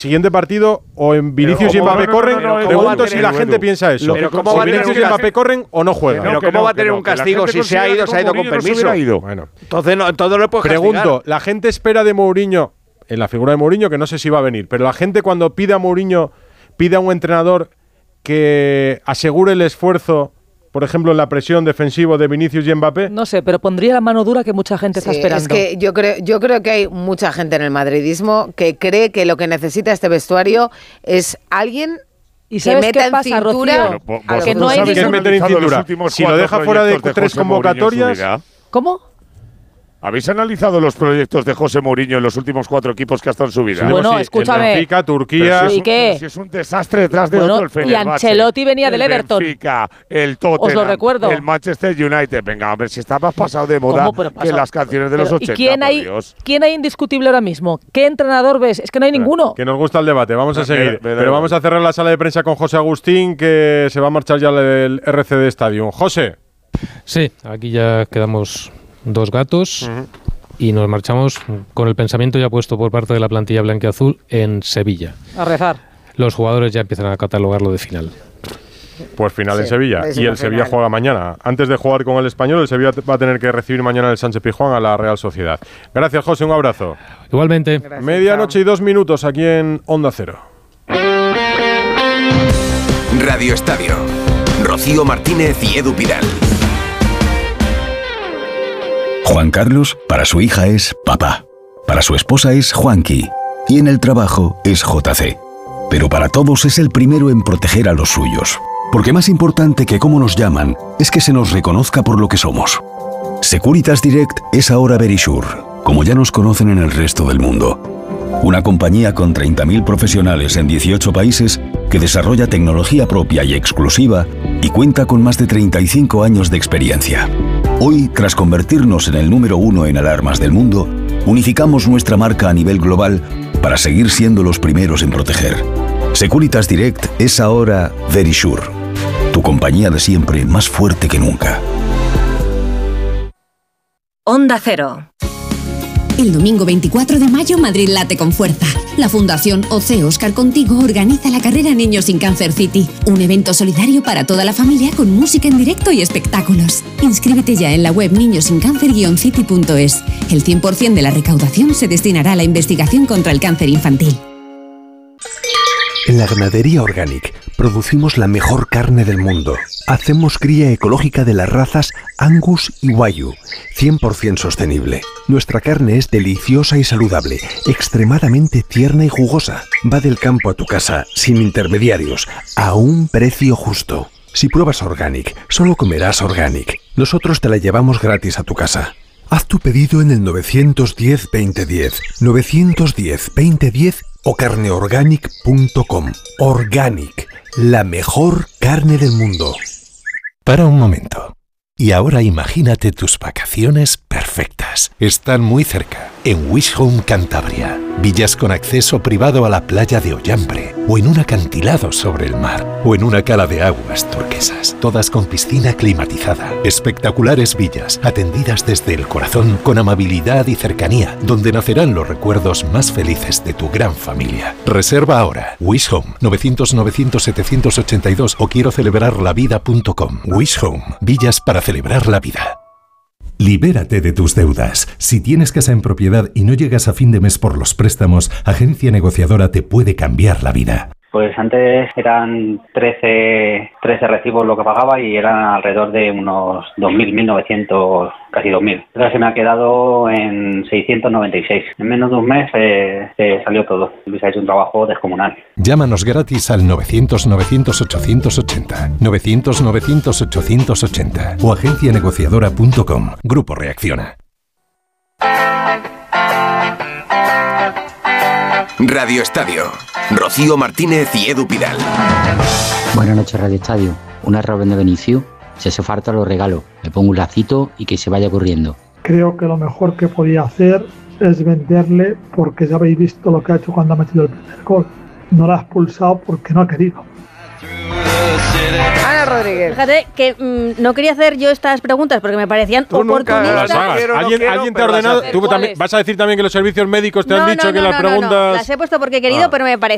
siguiente partido o en Vinicius y Mbappé corren. Pregunto si la gente piensa eso. Pero ¿cómo va a Vinicius y Mbappé corren o no juegan. Pero ¿cómo va a tener un castigo si se ha ido con permiso? Bueno, entonces no le puedes castigar. Pregunto, la gente espera de Mourinho, en la figura de Mourinho, que no sé si va a venir, pero la gente cuando pide a Mourinho, pide a un entrenador que asegure el esfuerzo, por ejemplo, en la presión defensiva de Vinicius y Mbappé. No sé, pero pondría la mano dura que mucha gente está esperando. Es que yo creo que hay mucha gente en el madridismo que cree que lo que necesita este vestuario es alguien que meta en cintura. Que no hay ¿Qué es meter en cintura? Si lo deja fuera de 3 convocatorias. ¿Cómo? ¿Habéis analizado los proyectos de José Mourinho en los últimos 4 equipos que ha estado en su vida? Sí, bueno, escúchame. El Benfica, Turquía. ¿Y qué? Si es un desastre detrás de otro, el Fenerbahce. Y Ancelotti venía del Everton. El Benfica, el Tottenham. Os lo recuerdo. El Manchester United. Venga, a ver si está más pasado de moda que las canciones de los 80. ¿Y quién hay indiscutible ahora mismo? ¿Qué entrenador ves? Es que no hay ninguno. Que nos gusta el debate. Vamos a seguir. Pero vamos a cerrar la sala de prensa con José Agustín, que se va a marchar ya del RCD Stadium. José. Sí, aquí ya quedamos 2 gatos. Y nos marchamos con el pensamiento ya puesto por parte de la plantilla blanquiazul en Sevilla. A rezar. Los jugadores ya empiezan a catalogarlo de final. Pues final en Sevilla. Y el Sevilla juega mañana. Antes de jugar con el Español, el Sevilla va a tener que recibir mañana el Sánchez Pizjuán a la Real Sociedad. Gracias, José. Un abrazo. Igualmente. Gracias, medianoche y 2 minutos aquí en Onda Cero. Radio Estadio. Rocío Martínez y Edu Pidal. Juan Carlos, para su hija es papá. Para su esposa es Juanqui. Y en el trabajo es JC. Pero para todos es el primero en proteger a los suyos. Porque más importante que cómo nos llaman es que se nos reconozca por lo que somos. Securitas Direct es ahora Verisure, como ya nos conocen en el resto del mundo. Una compañía con 30.000 profesionales en 18 países que desarrolla tecnología propia y exclusiva y cuenta con más de 35 años de experiencia. Hoy, tras convertirnos en el número 1 en alarmas del mundo, unificamos nuestra marca a nivel global para seguir siendo los primeros en proteger. Securitas Direct es ahora Verisure, tu compañía de siempre más fuerte que nunca. Onda Cero. El domingo 24 de mayo, Madrid late con fuerza. La Fundación OC Óscar Contigo organiza la carrera Niños sin Cáncer City, un evento solidario para toda la familia con música en directo y espectáculos. Inscríbete ya en la web niñosincáncer-city.es. El 100% de la recaudación se destinará a la investigación contra el cáncer infantil. En la ganadería Organic producimos la mejor carne del mundo. Hacemos cría ecológica de las razas Angus y Wagyu, 100% sostenible. Nuestra carne es deliciosa y saludable, extremadamente tierna y jugosa. Va del campo a tu casa, sin intermediarios, a un precio justo. Si pruebas Organic, solo comerás Organic. Nosotros te la llevamos gratis a tu casa. Haz tu pedido en el 910-2010, 910-2010 o carneorganic.com. Organic, la mejor carne del mundo. Para un momento. Y ahora imagínate tus vacaciones perfectas. Están muy cerca, en Wish Home Cantabria. Villas con acceso privado a la playa de Ollambre, o en un acantilado sobre el mar, o en una cala de aguas turquesas, todas con piscina climatizada. Espectaculares villas, atendidas desde el corazón, con amabilidad y cercanía, donde nacerán los recuerdos más felices de tu gran familia. Reserva ahora. Wish Home, 900-900-782 o quiero celebrarlavida.com. Wish Home, villas para celebrar la vida. Libérate de tus deudas. Si tienes casa en propiedad y no llegas a fin de mes por los préstamos, Agencia Negociadora te puede cambiar la vida. Pues antes eran 13 recibos lo que pagaba y eran alrededor de unos 2.000, 1.900, casi 2.000. Ahora se me ha quedado en 696. En menos de un mes se salió todo. Se ha hecho un trabajo descomunal. Llámanos gratis al 900-900-880, 900-900-880 o agencianegociadora.com. Grupo Reacciona. Radio Estadio. Rocío Martínez y Edu Pidal. Buenas noches, Radio Estadio. Un error de Benicio. Si hace falta lo regalo. Le pongo un lacito y que se vaya corriendo. Creo que lo mejor que podía hacer es venderle, porque ya habéis visto lo que ha hecho cuando ha metido el primer gol. No lo ha expulsado porque no ha querido. Ana Rodríguez. Fíjate que no quería hacer yo estas preguntas porque me parecían oportunistas. ¿Alguien te ha ordenado? ¿Tú también, vas a decir también que los servicios médicos te han dicho que las preguntas...? Las he puesto porque he querido, pero me parecían